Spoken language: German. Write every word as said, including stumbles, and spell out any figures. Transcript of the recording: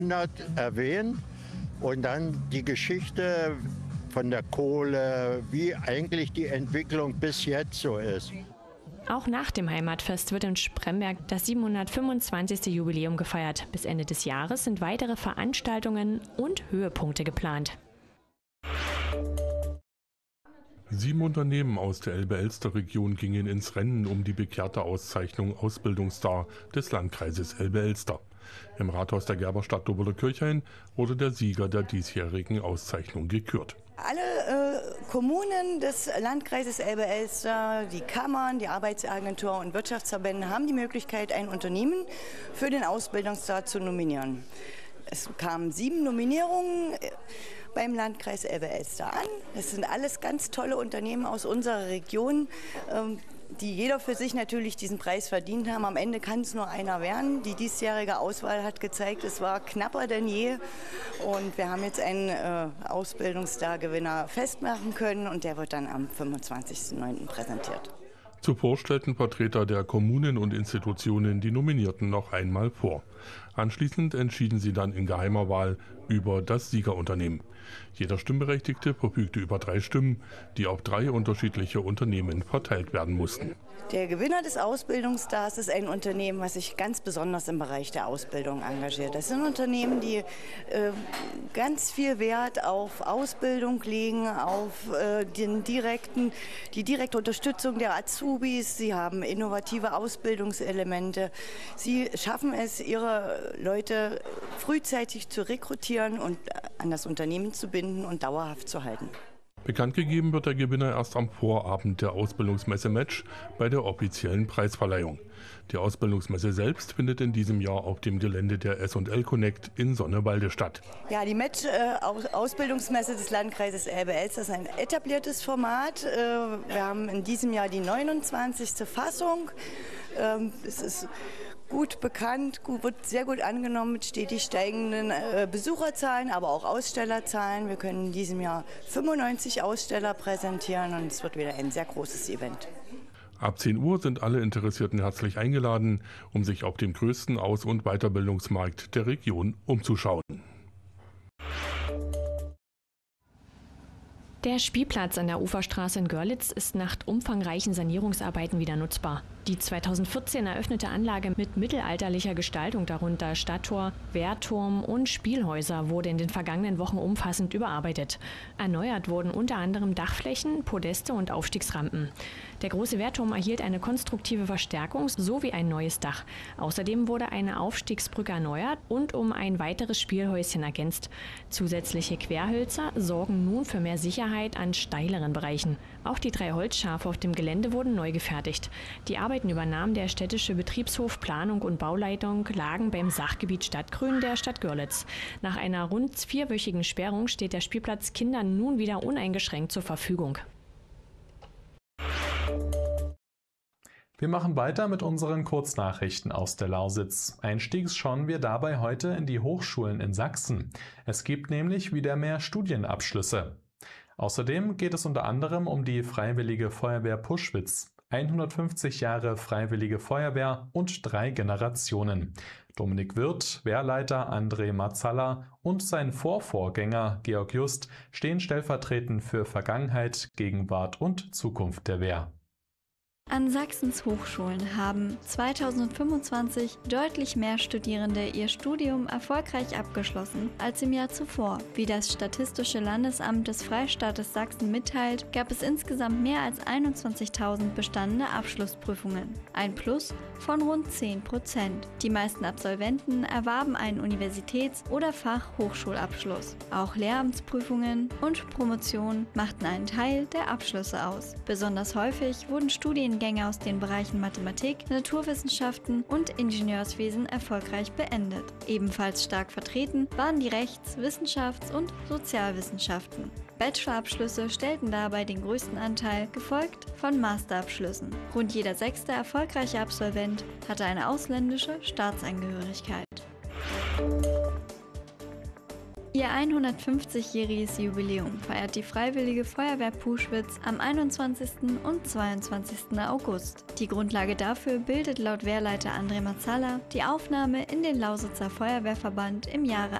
erwähnen und dann die Geschichte von der Kohle, wie eigentlich die Entwicklung bis jetzt so ist. Auch nach dem Heimatfest wird in Spremberg das siebenhundertfünfundzwanzigste Jubiläum gefeiert. Bis Ende des Jahres sind weitere Veranstaltungen und Höhepunkte geplant. Sieben Unternehmen aus der Elbe-Elster-Region gingen ins Rennen um die begehrte Auszeichnung Ausbildungsstar des Landkreises Elbe-Elster. Im Rathaus der Gerberstadt Doberle-Kirchhain wurde der Sieger der diesjährigen Auszeichnung gekürt. Alle äh, Kommunen des Landkreises Elbe-Elster, die Kammern, die Arbeitsagentur und Wirtschaftsverbände haben die Möglichkeit, ein Unternehmen für den Ausbildungsstar zu nominieren. Es kamen sieben Nominierungen beim Landkreis Elbe-Elster an. Das sind alles ganz tolle Unternehmen aus unserer Region, die jeder für sich natürlich diesen Preis verdient haben. Am Ende kann es nur einer werden. Die diesjährige Auswahl hat gezeigt, es war knapper denn je. Und wir haben jetzt einen äh, Ausbildungsstar-Gewinner festmachen können und der wird dann am fünfundzwanzigsten neunten präsentiert. Zuvor stellten Vertreter der Kommunen und Institutionen die Nominierten noch einmal vor. Anschließend entschieden sie dann in geheimer Wahl über das Siegerunternehmen. Jeder Stimmberechtigte verfügte über drei Stimmen, die auf drei unterschiedliche Unternehmen verteilt werden mussten. Der Gewinner des Ausbildungsstars ist ein Unternehmen, was sich ganz besonders im Bereich der Ausbildung engagiert. Das sind Unternehmen, die äh, ganz viel Wert auf Ausbildung legen, auf äh, den direkten, die direkte Unterstützung der Azubis. Sie haben innovative Ausbildungselemente. Sie schaffen es, ihre Leute frühzeitig zu rekrutieren und an das Unternehmen zu binden und dauerhaft zu halten. Bekannt gegeben wird der Gewinner erst am Vorabend der Ausbildungsmesse Match bei der offiziellen Preisverleihung. Die Ausbildungsmesse selbst findet in diesem Jahr auf dem Gelände der S und L Connect in Sonnewalde statt. Ja, die Match äh, Ausbildungsmesse des Landkreises Elbe-Elster ist ein etabliertes Format. Äh, wir haben in diesem Jahr die neunundzwanzigste Fassung. Ähm, es ist gut bekannt, gut, wird sehr gut angenommen mit stetig steigenden äh, Besucherzahlen, aber auch Ausstellerzahlen. Wir können in diesem Jahr fünfundneunzig Aussteller präsentieren und es wird wieder ein sehr großes Event. Ab zehn Uhr sind alle Interessierten herzlich eingeladen, um sich auf dem größten Aus- und Weiterbildungsmarkt der Region umzuschauen. Der Spielplatz an der Uferstraße in Görlitz ist nach umfangreichen Sanierungsarbeiten wieder nutzbar. Die zweitausendvierzehn eröffnete Anlage mit mittelalterlicher Gestaltung, darunter Stadttor, Wehrturm und Spielhäuser, wurde in den vergangenen Wochen umfassend überarbeitet. Erneuert wurden unter anderem Dachflächen, Podeste und Aufstiegsrampen. Der große Wehrturm erhielt eine konstruktive Verstärkung sowie ein neues Dach. Außerdem wurde eine Aufstiegsbrücke erneuert und um ein weiteres Spielhäuschen ergänzt. Zusätzliche Querhölzer sorgen nun für mehr Sicherheit an steileren Bereichen. Auch die drei Holzschafe auf dem Gelände wurden neu gefertigt. Die Arbeiten übernahm der städtische Betriebshof Planung und Bauleitung, lagen beim Sachgebiet Stadtgrün der Stadt Görlitz. Nach einer rund vierwöchigen Sperrung steht der Spielplatz Kindern nun wieder uneingeschränkt zur Verfügung. Wir machen weiter mit unseren Kurznachrichten aus der Lausitz. Einstiegs schauen wir dabei heute in die Hochschulen in Sachsen. Es gibt nämlich wieder mehr Studienabschlüsse. Außerdem geht es unter anderem um die Freiwillige Feuerwehr Puschwitz. hundertfünfzig Jahre Freiwillige Feuerwehr und drei Generationen. Dominik Wirth, Wehrleiter André Mazzalla und sein Vorvorgänger Georg Just stehen stellvertretend für Vergangenheit, Gegenwart und Zukunft der Wehr. An Sachsens Hochschulen haben zweitausendfünfundzwanzig deutlich mehr Studierende ihr Studium erfolgreich abgeschlossen als im Jahr zuvor. Wie das Statistische Landesamt des Freistaates Sachsen mitteilt, gab es insgesamt mehr als einundzwanzigtausend bestandene Abschlussprüfungen. Ein Plus von rund zehn Prozent. Die meisten Absolventen erwarben einen Universitäts- oder Fachhochschulabschluss. Auch Lehramtsprüfungen und Promotionen machten einen Teil der Abschlüsse aus. Besonders häufig wurden Studiengänge aus den Bereichen Mathematik, Naturwissenschaften und Ingenieurswesen erfolgreich beendet. Ebenfalls stark vertreten waren die Rechts-, Wissenschafts- und Sozialwissenschaften. Bachelorabschlüsse stellten dabei den größten Anteil, gefolgt von Masterabschlüssen. Rund jeder sechste erfolgreiche Absolvent hatte eine ausländische Staatsangehörigkeit. Ihr hundertfünfzigjähriges Jubiläum feiert die Freiwillige Feuerwehr Puschwitz am einundzwanzigsten und zweiundzwanzigsten August. Die Grundlage dafür bildet laut Wehrleiter André Mazzala die Aufnahme in den Lausitzer Feuerwehrverband im Jahre